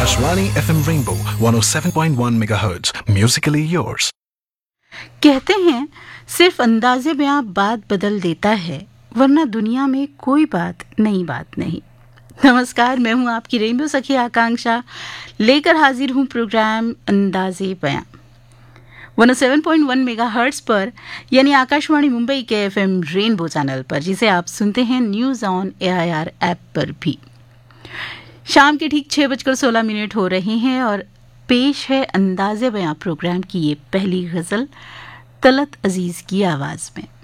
Akashvani FM Rainbow 107.1 MHz. Musically yours. कहते हैं सिर्फ अंदाजे बयां बात बदल देता है, वरना दुनिया में कोई नई बात नहीं। नमस्कार, मैं हूं आपकी रेनबो सखी आकांक्षा, लेकर हाजिर हूं प्रोग्राम अंदाजे बयां 107.1 मेगाहर्ट्ज पर, यानी आकाशवाणी मुंबई के FM रेनबो चैनल पर, जिसे आप सुनते हैं न्यूज़ ऑन AIR ऐप पर भी। शाम के ठीक 6:16 हो रहे हैं और पेश है अंदाजे बयां प्रोग्राम की ये पहली गज़ल तलत अजीज़ की आवाज़ में।